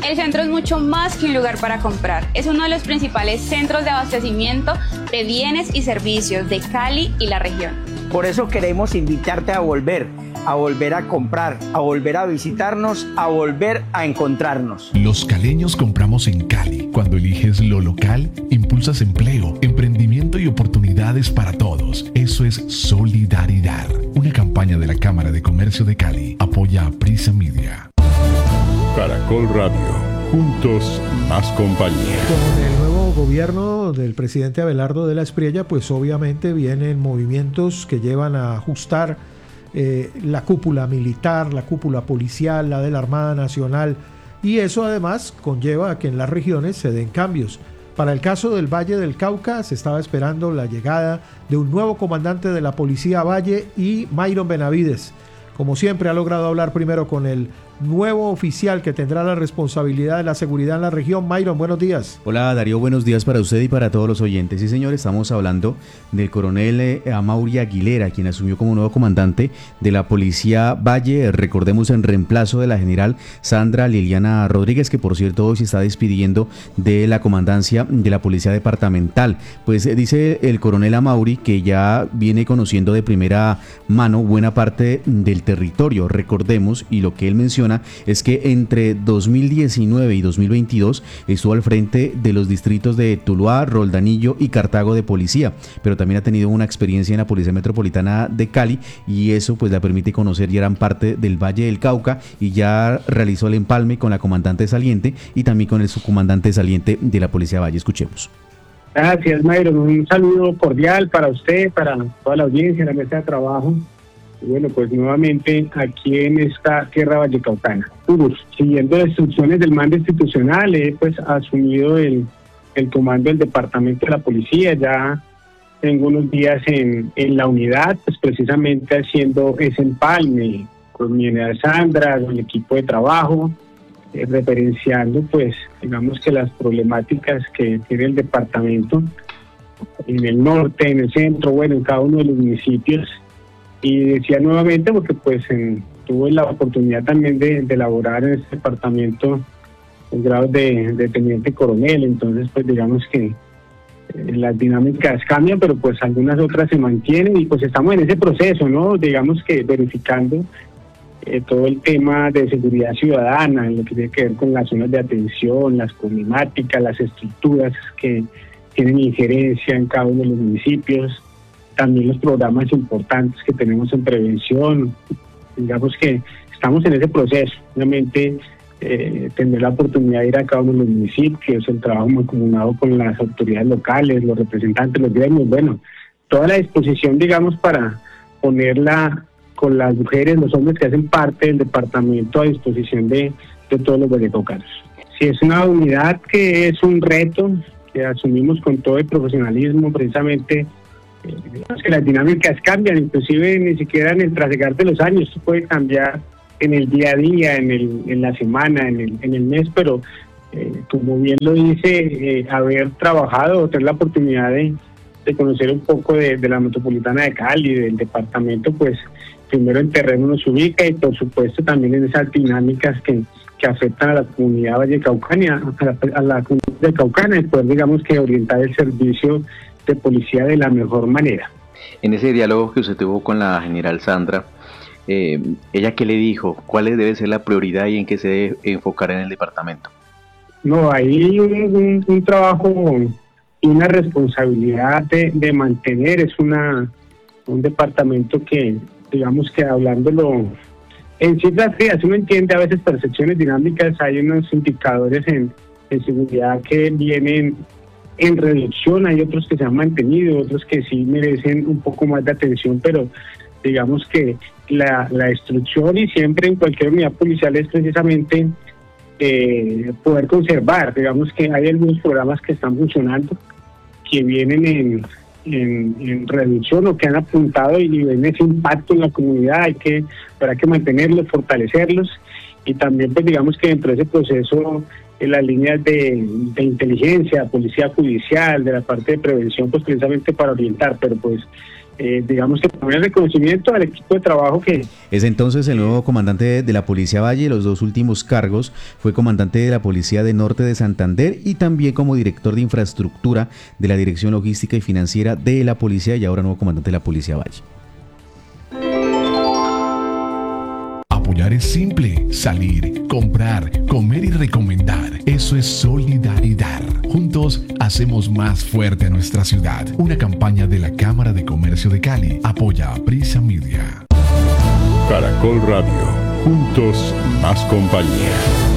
El centro es mucho más que un lugar para comprar. Es uno de los principales centros de abastecimiento de bienes y servicios de Cali y la región. Por eso queremos invitarte a volver a comprar, a volver a visitarnos, a volver a encontrarnos. Los caleños compramos en Cali. Cuando eliges lo local, impulsas empleo, emprendimiento y oportunidades para todos. Eso es solidaridad. Una campaña de la Cámara de Comercio de Cali. Apoya a Prisa Media. Caracol Radio. Juntos, más compañía. Con el nuevo gobierno del presidente Abelardo de la Espriella, pues obviamente vienen movimientos que llevan a ajustar la cúpula militar, la cúpula policial, la de la Armada Nacional, y eso además conlleva a que en las regiones se den cambios. Para el caso del Valle del Cauca se estaba esperando la llegada de un nuevo comandante de la Policía Valle y Mayron Benavides. Como siempre, ha logrado hablar primero con el nuevo oficial que tendrá la responsabilidad de la seguridad en la región. Mayron, buenos días. Hola Darío, buenos días para usted y para todos los oyentes. Sí señor, estamos hablando del coronel Amaury Aguilera, quien asumió como nuevo comandante de la Policía Valle, recordemos en reemplazo de la general Sandra Liliana Rodríguez, que por cierto hoy se está despidiendo de la comandancia de la Policía Departamental. Pues dice el coronel Amaury que ya viene conociendo de primera mano buena parte del territorio. Recordemos, y lo que él menciona es que entre 2019 y 2022 estuvo al frente de los distritos de Tuluá, Roldanillo y Cartago de policía, pero también ha tenido una experiencia en la Policía Metropolitana de Cali y eso pues le permite conocer ya gran parte del Valle del Cauca y ya realizó el empalme con la comandante saliente y también con el subcomandante saliente de la Policía Valle. Escuchemos. Gracias, Mayron. Un saludo cordial para usted, para toda la audiencia, la mesa de trabajo. Y bueno, pues nuevamente aquí en esta tierra vallecaucana. Siguiendo las instrucciones del mando institucional, he pues asumido el comando del departamento de la policía. Ya tengo unos días en la unidad, pues precisamente haciendo ese empalme con mi general Sandra, con el equipo de trabajo, referenciando pues digamos que las problemáticas que tiene el departamento en el norte, en el centro, bueno, en cada uno de los municipios. Y decía nuevamente porque pues tuve la oportunidad también de elaborar en este departamento el grado de teniente coronel, entonces pues digamos que las dinámicas cambian, pero pues algunas otras se mantienen y pues estamos en ese proceso, ¿no? Digamos que verificando todo el tema de seguridad ciudadana, en lo que tiene que ver con las zonas de atención, las problemáticas, las estructuras que tienen injerencia en cada uno de los municipios, también los programas importantes que tenemos en prevención. Digamos que estamos en ese proceso. Obviamente, tener la oportunidad de ir a cada uno de los municipios, el trabajo mancomunado con las autoridades locales, los representantes, los gremios, bueno, toda la disposición, digamos, para ponerla con las mujeres, los hombres que hacen parte del departamento a disposición de todos los vallecaucanos. Sí, es una unidad que es un reto que asumimos con todo el profesionalismo, precisamente. Digamos que las dinámicas cambian, inclusive ni siquiera en el trasegar de los años, esto puede cambiar en el día a día, en la semana, en el mes, pero como bien lo dice, haber trabajado, tener la oportunidad de conocer un poco de la metropolitana de Cali, del departamento, pues primero en terreno nos ubica y por supuesto también en esas dinámicas que afectan a la comunidad vallecaucana, a la comunidad vallecaucana, y poder digamos que orientar el servicio de policía de la mejor manera. En ese diálogo que usted tuvo con la general Sandra, ¿ella qué le dijo? ¿Cuál debe ser la prioridad y en qué se debe enfocar en el departamento? No, hay un trabajo y una responsabilidad de mantener, es un departamento que, digamos que hablándolo en cifras frías, uno entiende a veces percepciones dinámicas, hay unos indicadores en seguridad que vienen en reducción, hay otros que se han mantenido, otros que sí merecen un poco más de atención, pero digamos que la instrucción y siempre en cualquier unidad policial es precisamente poder conservar, digamos que hay algunos programas que están funcionando, que vienen en reducción o que han apuntado y ven ese impacto en la comunidad, habrá que mantenerlos, fortalecerlos y también pues digamos que dentro de ese proceso en las líneas de inteligencia, policía judicial, de la parte de prevención, pues precisamente para orientar, pero pues digamos que también el reconocimiento al equipo de trabajo que... Es entonces el nuevo comandante de la Policía Valle. Los dos últimos cargos fue comandante de la Policía de Norte de Santander y también como director de infraestructura de la Dirección Logística y Financiera de la Policía, y ahora nuevo comandante de la Policía Valle. Apoyar es simple: salir, comprar, comer y recomendar. Eso es solidaridad. Juntos hacemos más fuerte a nuestra ciudad. Una campaña de la Cámara de Comercio de Cali. Apoya a Prisa Media. Caracol Radio. Juntos más compañía.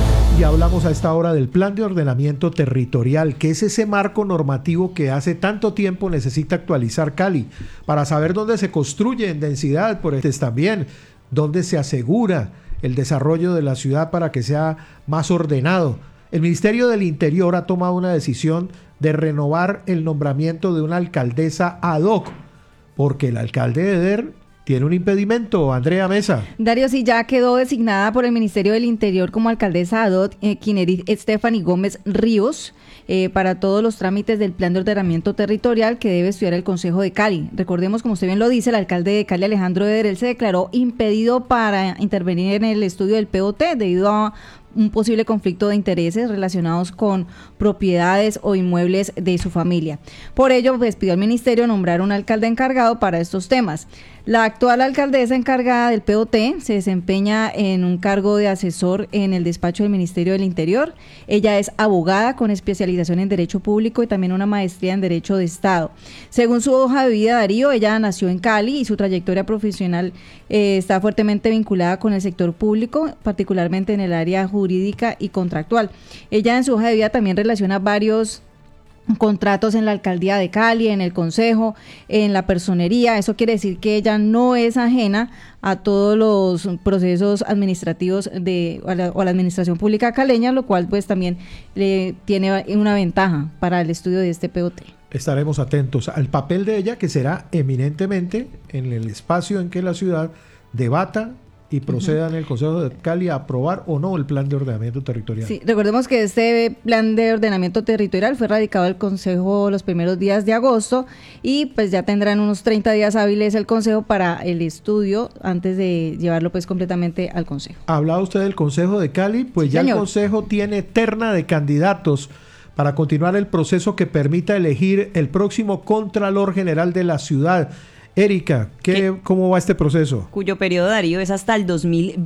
Y hablamos a esta hora del Plan de Ordenamiento Territorial, que es ese marco normativo que hace tanto tiempo necesita actualizar Cali para saber dónde se construye en densidad, por este también, dónde se asegura el desarrollo de la ciudad para que sea más ordenado. El Ministerio del Interior ha tomado una decisión de renovar el nombramiento de una alcaldesa ad hoc, porque el alcalde de Eder tiene un impedimento. Andrea Mesa. Darío, sí, ya quedó designada por el Ministerio del Interior como alcaldesa ad hoc Kinerit Stephanie Gómez Ríos para todos los trámites del Plan de Ordenamiento Territorial que debe estudiar el Consejo de Cali. Recordemos, como usted bien lo dice, el alcalde de Cali, Alejandro Eder, él se declaró impedido para intervenir en el estudio del POT debido a un posible conflicto de intereses relacionados con propiedades o inmuebles de su familia. Por ello, pues, pidió al ministerio nombrar un alcalde encargado para estos temas. La actual alcaldesa encargada del POT se desempeña en un cargo de asesor en el despacho del Ministerio del Interior. Ella es abogada con especialización en Derecho Público y también una maestría en Derecho de Estado. Según su hoja de vida, Darío, ella nació en Cali y su trayectoria profesional está fuertemente vinculada con el sector público, particularmente en el área jurídica y contractual. Ella en su hoja de vida también relaciona varios contratos en la alcaldía de Cali, en el consejo, en la personería. Eso quiere decir que ella no es ajena a todos los procesos administrativos o a la administración pública caleña, lo cual pues también tiene una ventaja para el estudio de este POT. Estaremos atentos al papel de ella, que será eminentemente en el espacio en que la ciudad debata y proceda en el Consejo de Cali a aprobar o no el Plan de Ordenamiento Territorial. Sí, recordemos que este Plan de Ordenamiento Territorial fue radicado al Consejo los primeros días de agosto y pues ya tendrán unos 30 días hábiles el Consejo para el estudio antes de llevarlo pues completamente al Consejo. ¿Hablaba usted del Consejo de Cali? Pues sí, ya señor. El Consejo tiene terna de candidatos para continuar el proceso que permita elegir el próximo Contralor General de la ciudad. Erika, ¿cómo va este proceso? Cuyo periodo, Darío, es hasta el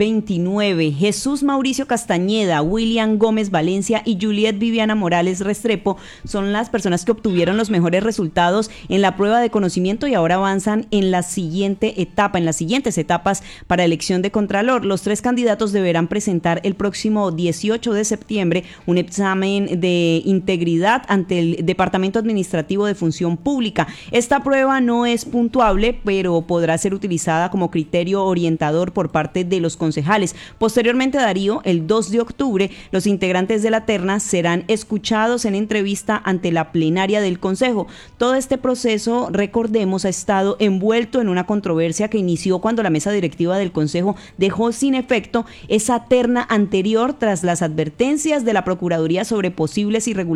2029. Jesús Mauricio Castañeda, William Gómez Valencia y Juliet Viviana Morales Restrepo son las personas que obtuvieron los mejores resultados en la prueba de conocimiento y ahora avanzan en la siguiente etapa, en las siguientes etapas para elección de Contralor. Los 3 candidatos deberán presentar el próximo 18 de septiembre un examen de integridad ante el Departamento Administrativo de Función Pública. Esta prueba no es puntuable, pero podrá ser utilizada como criterio orientador por parte de los concejales. Posteriormente, Darío, el 2 de octubre, los integrantes de la terna serán escuchados en entrevista ante la plenaria del Consejo. Todo este proceso, recordemos, ha estado envuelto en una controversia que inició cuando la mesa directiva del Consejo dejó sin efecto esa terna anterior tras las advertencias de la Procuraduría sobre posibles irregularidades